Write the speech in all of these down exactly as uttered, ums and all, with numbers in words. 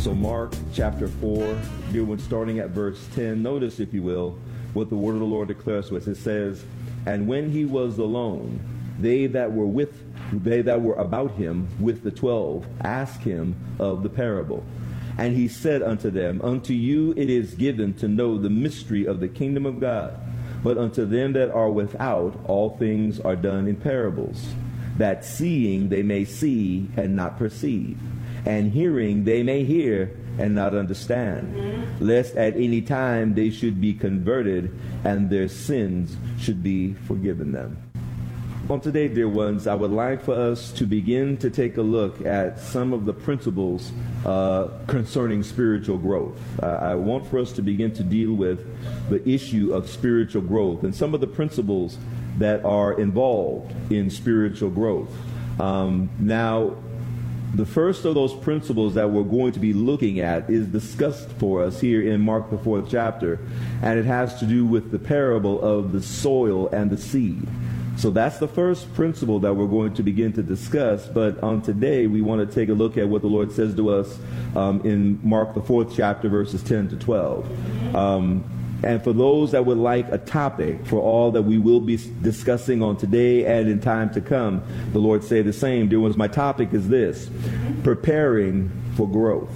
So Mark chapter four, dear one, starting at verse ten, notice, if you will, what the word of the Lord declares to us. It says, "And when he was alone, they that were with, they that were about him with the twelve asked him of the parable. And he said unto them, Unto you it is given to know the mystery of the kingdom of God. But unto them that are without, all things are done in parables, that seeing they may see and not perceive, and hearing they may hear and not understand, lest at any time they should be converted and their sins should be forgiven them." On today, dear ones, I would like for us to begin to take a look at some of the principles uh, concerning spiritual growth. Uh, I want for us to begin to deal with the issue of spiritual growth and some of the principles that are involved in spiritual growth. Um, now, the first of those principles that we're going to be looking at is discussed for us here in Mark, the fourth chapter, and it has to do with the parable of the soil and the seed. So that's the first principle that we're going to begin to discuss. But on today, we want to take a look at what the Lord says to us um, in Mark, the fourth chapter, verses ten to twelve. Um, and for those that would like a topic for all that we will be discussing on today and in time to come, the Lord say the same. Dear ones, my topic is this: preparing for growth.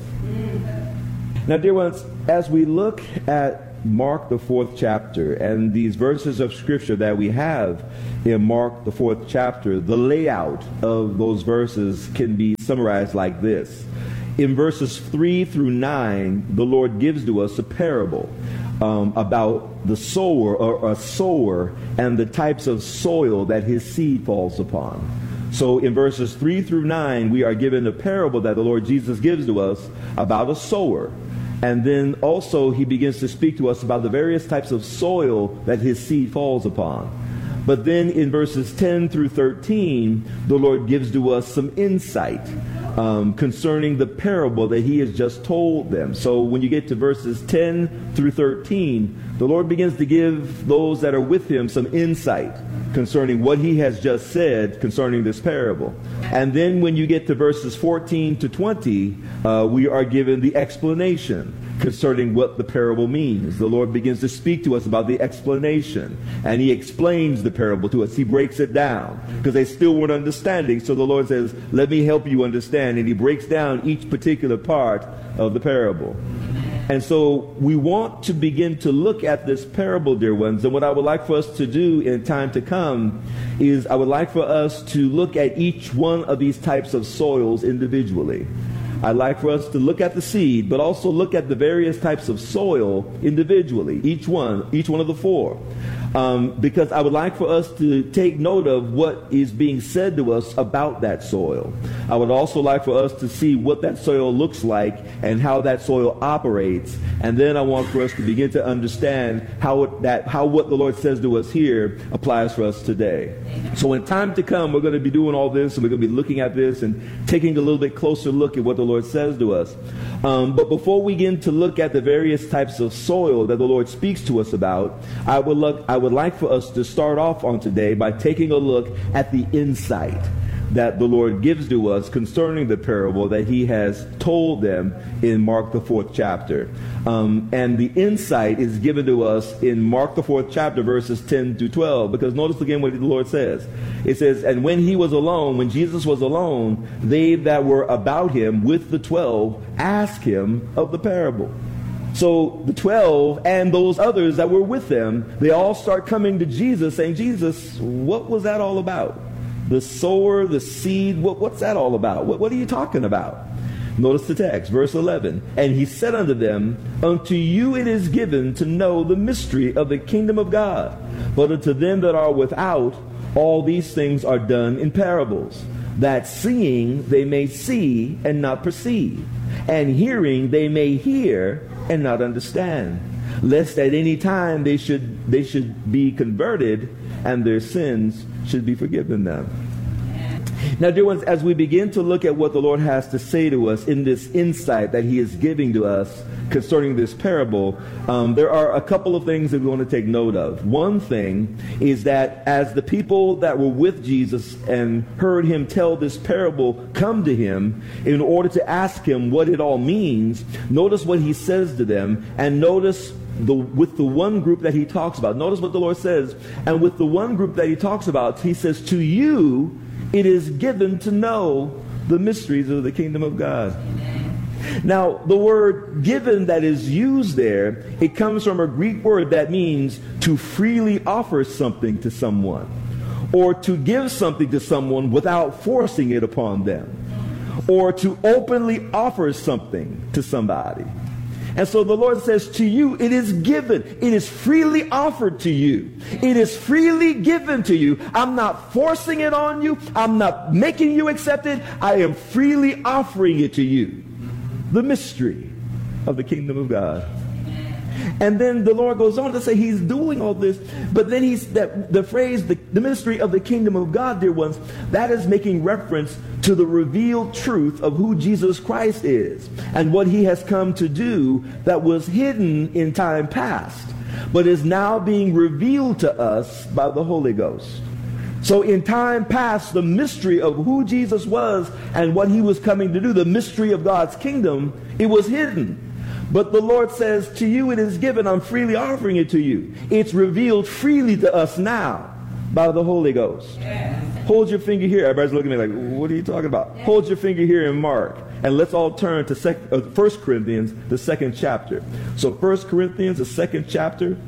Now, dear ones, as we look at Mark, the fourth chapter, and these verses of Scripture that we have in Mark, the fourth chapter, the layout of those verses can be summarized like this. In verses three through nine, the Lord gives to us a parable um, about the sower or a sower and the types of soil that his seed falls upon. So in verses three through nine, we are given a parable that the Lord Jesus gives to us about a sower. And then also he begins to speak to us about the various types of soil that his seed falls upon. But then in verses ten through thirteen, the Lord gives to us some insight um, concerning the parable that he has just told them. So when you get to verses ten through thirteen, the Lord begins to give those that are with him some insight concerning what he has just said concerning this parable. And then when you get to verses fourteen to twenty, uh, we are given the explanation concerning what the parable means. The Lord begins to speak to us about the explanation, and he explains the parable to us. He breaks it down because they still weren't understanding. So the Lord says, let me help you understand. And he breaks down each particular part of the parable. And so we want to begin to look at this parable, dear ones. And what I would like for us to do in time to come is I would like for us to look at each one of these types of soils individually. I'd like for us to look at the seed, but also look at the various types of soil individually, each one, each one of the four. Um, because I would like for us to take note of what is being said to us about that soil. I would also like for us to see what that soil looks like and how that soil operates. And then I want for us to begin to understand how it, that how what the Lord says to us here applies for us today. So in time to come, we're going to be doing all this, and we're going to be looking at this and taking a little bit closer look at what the Lord says to us. Um, but before we begin to look at the various types of soil that the Lord speaks to us about, I would look, I would like for us to start off on today by taking a look at the insight that the Lord gives to us concerning the parable that he has told them in Mark the fourth chapter. Um, and the insight is given to us in Mark the fourth chapter, verses ten to twelve, because notice again what the Lord says. It says, "And when he was alone, when Jesus was alone, they that were about him with the twelve asked him of the parable." So the twelve and those others that were with them, they all start coming to Jesus saying, "Jesus, what was that all about? The sower, the seed, what, what's that all about? What, what are you talking about?" Notice the text, verse eleven. "And he said unto them, Unto you it is given to know the mystery of the kingdom of God. But unto them that are without, all these things are done in parables, that seeing they may see and not perceive, and hearing they may hear and not understand, lest at any time they should they should be converted and their sins should be forgiven them." Now, dear ones, as we begin to look at what the Lord has to say to us in this insight that he is giving to us concerning this parable, um, there are a couple of things that we want to take note of. One thing is that as the people that were with Jesus and heard him tell this parable come to him in order to ask him what it all means, notice what he says to them, and notice The, with the one group that he talks about. Notice what the Lord says. And with the one group that he talks about, he says, to you it is given to know the mysteries of the kingdom of God. Now, the word given that is used there, it comes from a Greek word that means to freely offer something to someone, or to give something to someone without forcing it upon them, or to openly offer something to somebody. And so the Lord says, to you it is given. It is freely offered to you. It is freely given to you. I'm not forcing it on you. I'm not making you accept it. I am freely offering it to you. The mystery of the kingdom of God. And then the Lord goes on to say he's doing all this, but then he's that the phrase, the, the mystery of the kingdom of God, dear ones, that is making reference to the revealed truth of who Jesus Christ is and what he has come to do that was hidden in time past, but is now being revealed to us by the Holy Ghost. So in time past, the mystery of who Jesus was and what he was coming to do, the mystery of God's kingdom, it was hidden. But the Lord says, to you it is given. I'm freely offering it to you. It's revealed freely to us now by the Holy Ghost. Yes. Hold your finger here. Everybody's looking at me like, what are you talking about? Yes. Hold your finger here in Mark. And let's all turn to sec- uh, First Corinthians, the second chapter. So First Corinthians, the second chapter.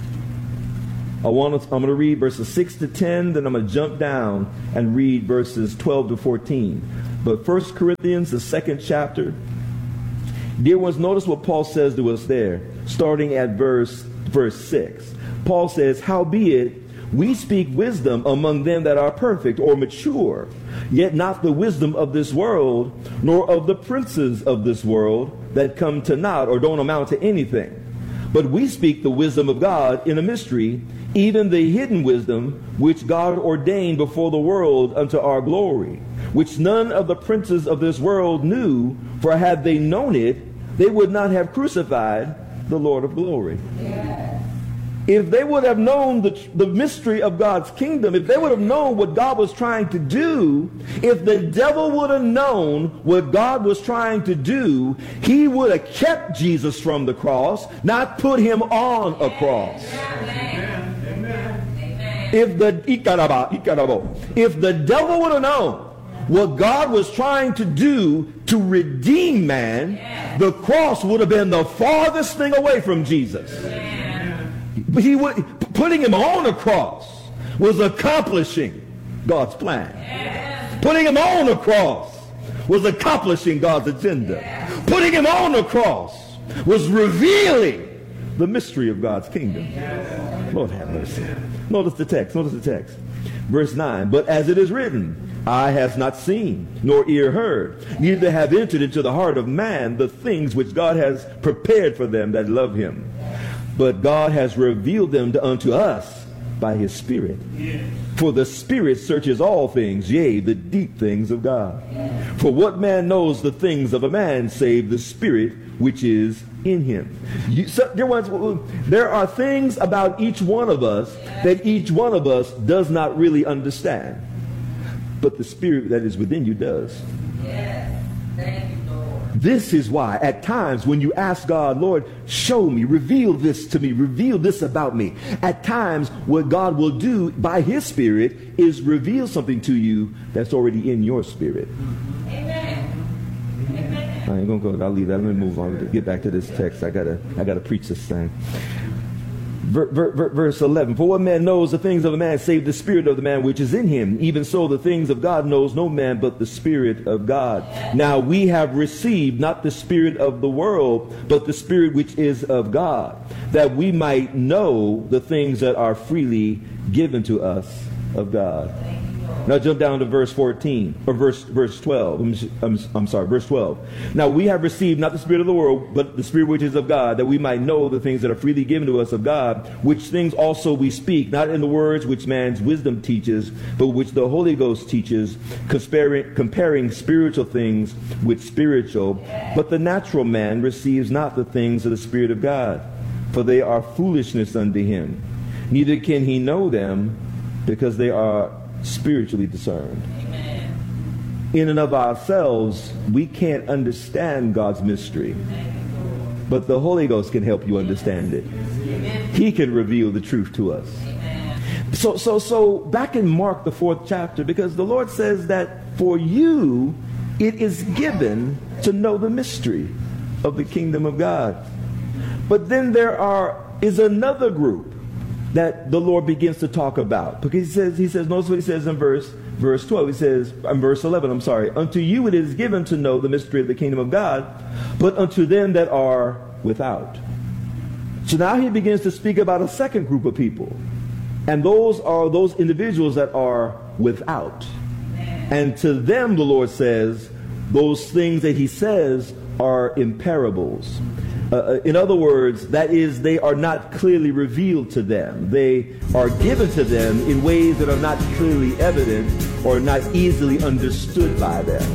I want to, I'm going to read verses six to ten. Then I'm going to jump down and read verses twelve to fourteen. But First Corinthians, the second chapter. Dear ones, notice what Paul says to us there, starting at verse verse six. Paul says, howbeit, we speak wisdom among them that are perfect or mature, yet not the wisdom of this world, nor of the princes of this world that come to naught or don't amount to anything. But we speak the wisdom of God in a mystery, even the hidden wisdom which God ordained before the world unto our glory, which none of the princes of this world knew, for had they known it, they would not have crucified the Lord of glory. Yes. If they would have known the, the mystery of God's kingdom, if they would have known what God was trying to do, if the devil would have known what God was trying to do, he would have kept Jesus from the cross, not put him on a cross. Amen. Amen. If the if the devil would have known what God was trying to do to redeem man, yeah, the cross would have been the farthest thing away from Jesus. Yeah. But he would, putting him on a cross was accomplishing God's plan. Yeah. Putting him on a cross was accomplishing God's agenda. Yeah. Putting him on a cross was revealing the mystery of God's kingdom. Yeah. Lord have mercy. Notice the text. Notice the text. Verse nine. But as it is written, eye has not seen, nor ear heard, neither have entered into the heart of man the things which God has prepared for them that love him. But God has revealed them to, unto us by his Spirit. Yeah. For the Spirit searches all things, yea, the deep things of God. Yeah. For what man knows the things of a man, save the Spirit which is in him? You, so, dear ones, there are things about each one of us that each one of us does not really understand. But the Spirit that is within you does. Yes. Thank you, Lord. This is why at times when you ask God, Lord, show me, reveal this to me, reveal this about me. At times what God will do by his Spirit is reveal something to you that's already in your spirit. Amen. Amen. I ain't gonna go, I'll leave that. Let me move on. Get back to this text. I gotta I gotta preach this thing. Ver, ver, ver, verse eleven. For what man knows the things of a man, save the spirit of the man which is in him? Even so the things of God knows no man but the Spirit of God. Now we have received not the spirit of the world, but the Spirit which is of God, that we might know the things that are freely given to us of God. Now jump down to verse fourteen, or verse verse twelve. I'm, I'm, I'm sorry, verse twelve. Now we have received not the spirit of the world, but the Spirit which is of God, that we might know the things that are freely given to us of God, which things also we speak, not in the words which man's wisdom teaches, but which the Holy Ghost teaches, comparing, comparing spiritual things with spiritual. But the natural man receives not the things of the Spirit of God, for they are foolishness unto him. Neither can he know them, because they are spiritually discerned. Amen. In and of ourselves, we can't understand God's mystery, but the Holy Ghost can help you understand it. Amen. He can reveal the truth to us. Amen. So, so, so back in Mark, the fourth chapter, because the Lord says that for you, it is given to know the mystery of the kingdom of God. But then there are is another group that the Lord begins to talk about, because he says, he says, notice what he says in verse verse twelve. He says, in verse eleven, I'm sorry, unto you it is given to know the mystery of the kingdom of God, but unto them that are without. So now he begins to speak about a second group of people, and those are those individuals that are without. And to them, the Lord says, those things that he says are in parables. Uh, in other words, that is, they are not clearly revealed to them. They are given to them in ways that are not clearly evident or not easily understood by them.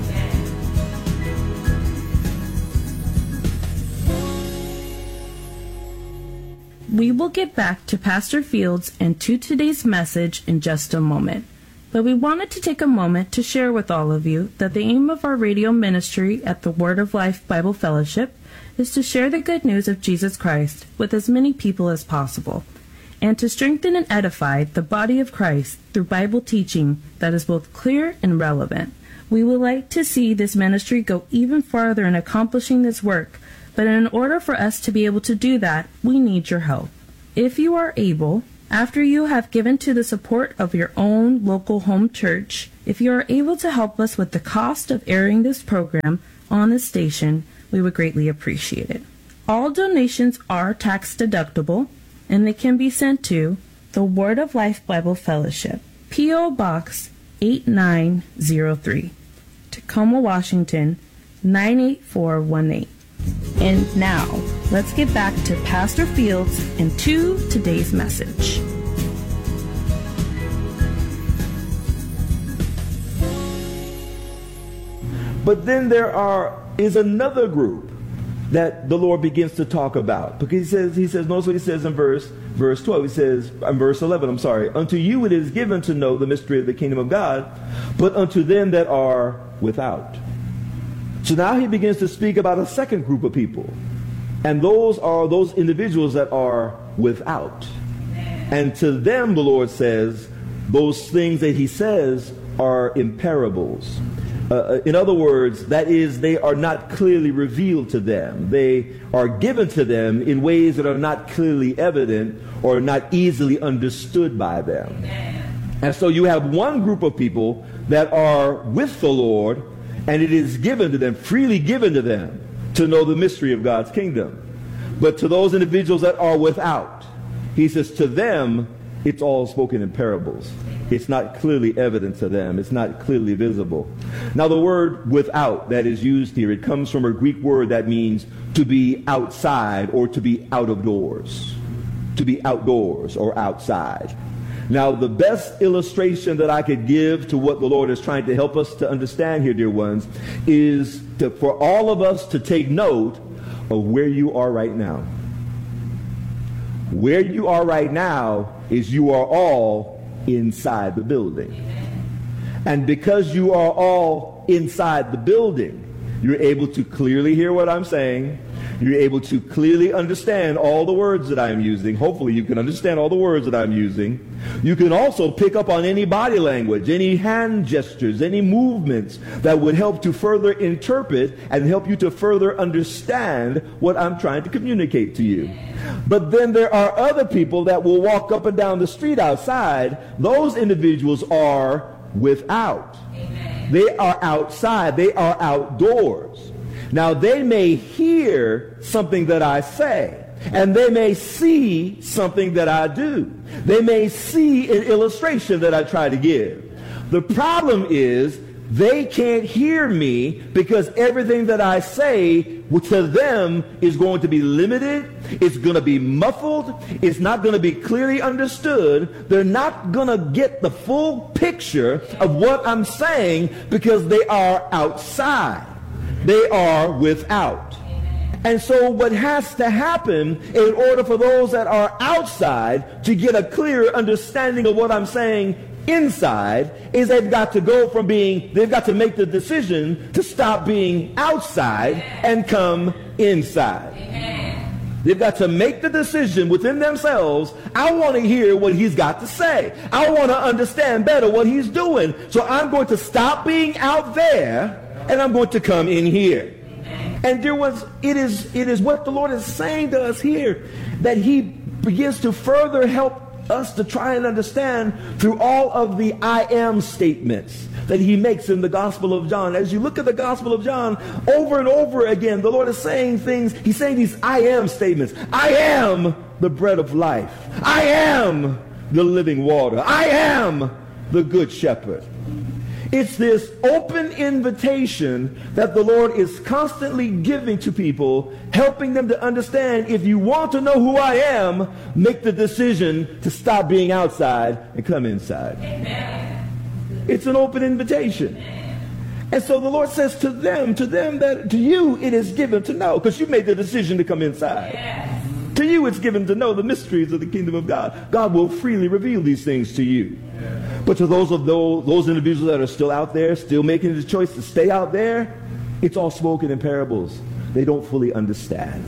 We will get back to Pastor Fields and to today's message in just a moment. But we wanted to take a moment to share with all of you that the aim of our radio ministry at the Word of Life Bible Fellowship is to share the good news of Jesus Christ with as many people as possible, and to strengthen and edify the body of Christ through Bible teaching that is both clear and relevant. We would like to see this ministry go even farther in accomplishing this work, but in order for us to be able to do that, we need your help. If you are able, after you have given to the support of your own local home church, if you are able to help us with the cost of airing this program on the station, we would greatly appreciate it. All donations are tax deductible, and they can be sent to the Word of Life Bible Fellowship, P O Box eight nine zero three, Tacoma, Washington nine eight four one eight. And now, let's get back to Pastor Fields and to today's message. But then there are is another group that the Lord begins to talk about, because he says, he says, notice what he says in verse verse twelve. He says, in verse eleven, I'm sorry, unto you it is given to know the mystery of the kingdom of God, but unto them that are without. So now he begins to speak about a second group of people, and those are those individuals that are without. And to them, the Lord says, those things that he says are in parables. Uh, in other words, that is, they are not clearly revealed to them. They are given to them in ways that are not clearly evident or not easily understood by them. And so you have one group of people that are with the Lord, and it is given to them, freely given to them, to know the mystery of God's kingdom. But to those individuals that are without, he says, to them, it's all spoken in parables. It's not clearly evident to them. It's not clearly visible. Now, the word without that is used here, it comes from a Greek word that means to be outside or to be out of doors. To be outdoors or outside. Now, the best illustration that I could give to what the Lord is trying to help us to understand here, dear ones, is to, for all of us to take note of where you are right now. Where you are right now is you are all inside the building. And because you are all inside the building, you're able to clearly hear what I'm saying. You're able to clearly understand all the words that I'm using. Hopefully you can understand all the words that I'm using. You can also pick up on any body language, any hand gestures, any movements that would help to further interpret and help you to further understand what I'm trying to communicate to you. But then there are other people that will walk up and down the street outside. Those individuals are without. Amen. They are outside. They are outdoors. Now, they may hear something that I say, and they may see something that I do. They may see an illustration that I try to give. The problem is they can't hear me because everything that I say to them is going to be limited. It's going to be muffled. It's not going to be clearly understood. They're not going to get the full picture of what I'm saying because they are outside. They are without. And so what has to happen in order for those that are outside to get a clear understanding of what I'm saying inside is they've got to go from being, they've got to make the decision to stop being outside and come inside. They've got to make the decision within themselves. I want to hear what he's got to say. I want to understand better what he's doing. So I'm going to stop being out there and I'm going to come in here. And there was, it is, it is what the Lord is saying to us here, that he begins to further help us to try and understand through all of the I am statements that he makes in the Gospel of John. As you look at the Gospel of John, over and over again, the Lord is saying things. He's saying these I am statements. I am the bread of life. I am the living water. I am the good shepherd. It's this open invitation that the Lord is constantly giving to people, helping them to understand, if you want to know who I am, make the decision to stop being outside and come inside. Amen. It's an open invitation. And so the Lord says to them, to them that to you it is given to know, because you made the decision to come inside. Yes. To you it's given to know the mysteries of the kingdom of God. God will freely reveal these things to you. Yes. But to those of those, those individuals that are still out there, still making the choice to stay out there, it's all spoken in parables. They don't fully understand.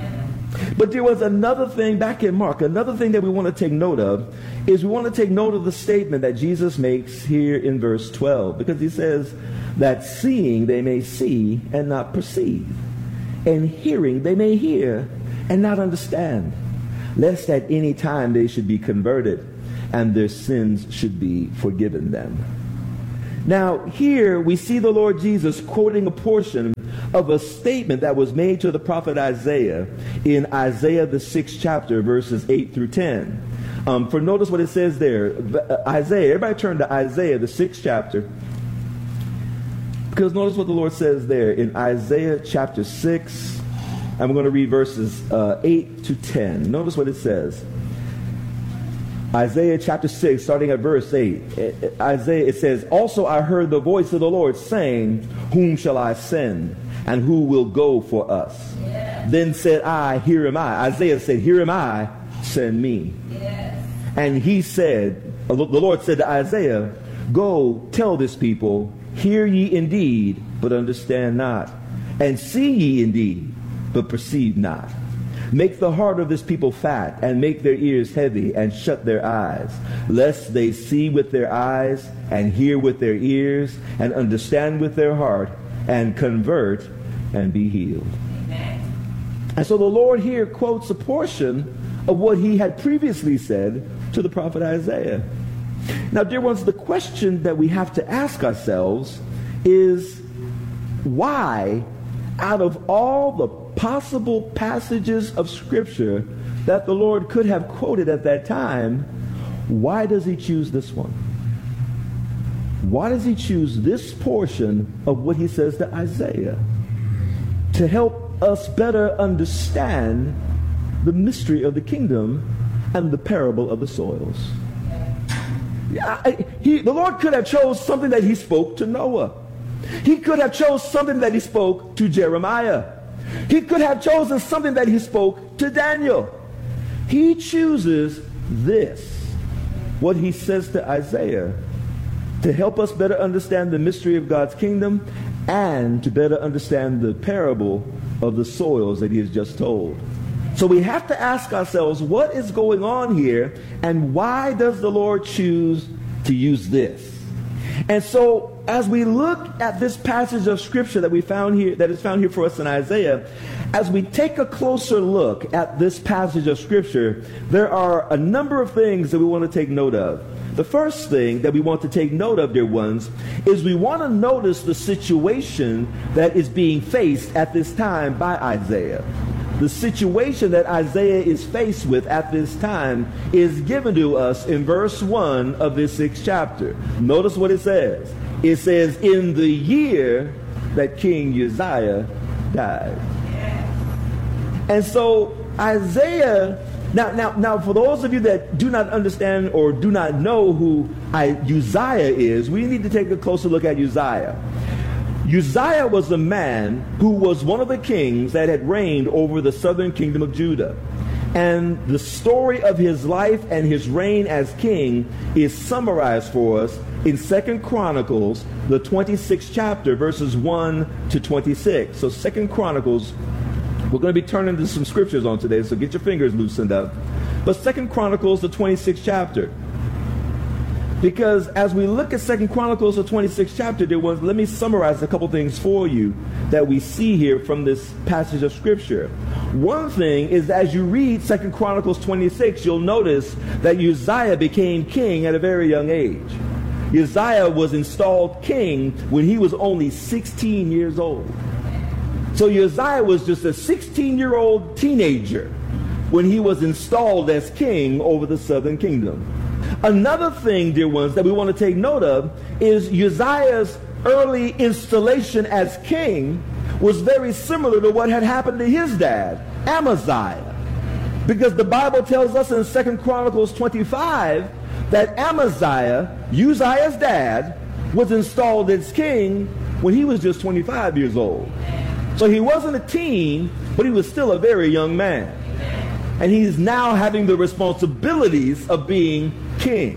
Amen. But there was another thing back in Mark, another thing that we want to take note of, is we want to take note of the statement that Jesus makes here in verse twelve, because he says that seeing they may see and not perceive, and hearing they may hear and not understand, lest at any time they should be converted and their sins should be forgiven them. Now, here we see the Lord Jesus quoting a portion of a statement that was made to the prophet Isaiah in Isaiah the sixth chapter, verses eight through ten. Um, for notice what it says there. Isaiah, everybody turn to Isaiah the sixth chapter. Because notice what the Lord says there in Isaiah chapter six. I'm going to read verses uh, eight to ten. Notice what it says. Isaiah chapter six, starting at verse eight. Isaiah, it says, "Also I heard the voice of the Lord saying, whom shall I send? And who will go for us? Yes. Then said I, here am I." Isaiah said, "Here am I, send me." Yes. And he said, the Lord said to Isaiah, "Go tell this people, hear ye indeed, but understand not. And see ye indeed, but perceive not. Make the heart of this people fat, and make their ears heavy, and shut their eyes, lest they see with their eyes, and hear with their ears, and understand with their heart, and convert, and be healed." Amen. And so the Lord here quotes a portion of what he had previously said to the prophet Isaiah. Now, dear ones, the question that we have to ask ourselves is, why, out of all the possible passages of Scripture that the Lord could have quoted at that time, why does he choose this one? Why does he choose this portion of what he says to Isaiah to help us better understand the mystery of the kingdom and the parable of the soils? Yeah, he, the Lord could have chose something that he spoke to Noah. He could have chose something that he spoke to Jeremiah. He could have chosen something that he spoke to Daniel. He chooses this, what he says to Isaiah, to help us better understand the mystery of God's kingdom and to better understand the parable of the soils that he has just told. So we have to ask ourselves, what is going on here, and why does the Lord choose to use this? And so as we look at this passage of Scripture that we found here, that is found here for us in Isaiah, as we take a closer look at this passage of Scripture, there are a number of things that we want to take note of. The first thing that we want to take note of, dear ones, is we want to notice the situation that is being faced at this time by Isaiah. the situation that Isaiah is faced with at this time is given to us in verse one of this sixth chapter. Notice what it says. It says, in the year that King Uzziah died. And so Isaiah, now, now, now for those of you that do not understand or do not know who I, Uzziah is, we need to take a closer look at Uzziah. Uzziah was a man who was one of the kings that had reigned over the southern kingdom of Judah. And the story of his life and his reign as king is summarized for us in Second Chronicles, the twenty-sixth chapter, verses one to twenty-six. So Second Chronicles, we're going to be turning to some scriptures on today, so get your fingers loosened up. But Second Chronicles, the twenty-sixth chapter. Because as we look at Second Chronicles, the twenty-sixth chapter, there was, let me summarize a couple things for you that we see here from this passage of Scripture. One thing is that as you read Second Chronicles twenty-six, you'll notice that Uzziah became king at a very young age. Uzziah was installed king when he was only sixteen years old. So Uzziah was just a sixteen-year-old teenager when he was installed as king over the southern kingdom. Another thing, dear ones, that we want to take note of is Uzziah's early installation as king was very similar to what had happened to his dad, Amaziah. Because the Bible tells us in Second Chronicles twenty-five that Amaziah, Uzziah's dad, was installed as king when he was just twenty-five years old. So he wasn't a teen, but he was still a very young man. And he's now having the responsibilities of being king.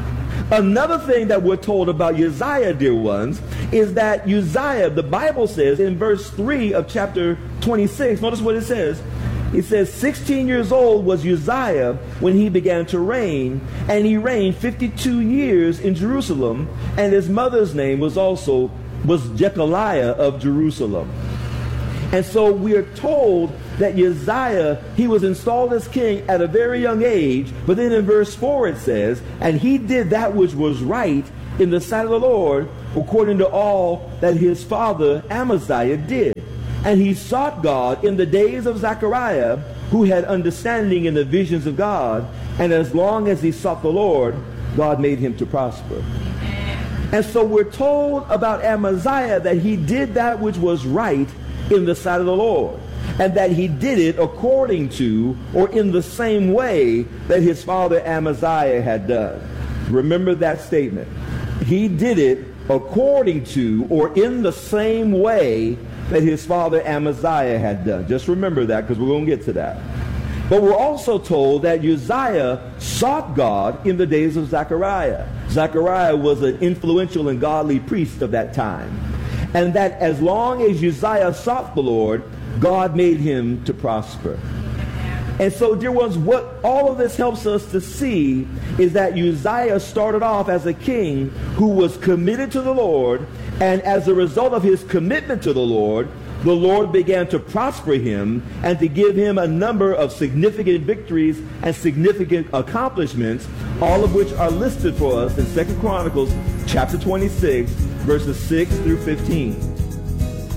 Another thing that we're told about Uzziah, dear ones, is that Uzziah, the Bible says in verse three of chapter twenty-six, notice what it says. It says, sixteen years old was Uzziah when he began to reign, and he reigned fifty-two years in Jerusalem, and his mother's name was also was Jechaliah of Jerusalem. And so we are told that Uzziah, he was installed as king at a very young age, but then in verse four it says, and he did that which was right in the sight of the Lord, according to all that his father Amaziah did. And he sought God in the days of Zechariah, who had understanding in the visions of God, and as long as he sought the Lord, God made him to prosper. And so we're told about Amaziah that he did that which was right in the sight of the Lord, and that he did it according to or in the same way that his father Amaziah had done. Remember that statement. He did it according to or in the same way that his father Amaziah had done. Just remember that, because we're going to get to that. But we're also told that Uzziah sought God in the days of Zechariah. Zechariah was an influential and godly priest of that time. And that as long as Uzziah sought the Lord, God made him to prosper. And so, dear ones, what all of this helps us to see is that Uzziah started off as a king who was committed to the Lord, and as a result of his commitment to the Lord, the Lord began to prosper him and to give him a number of significant victories and significant accomplishments, all of which are listed for us in Second Chronicles chapter twenty-six, verses six through fifteen.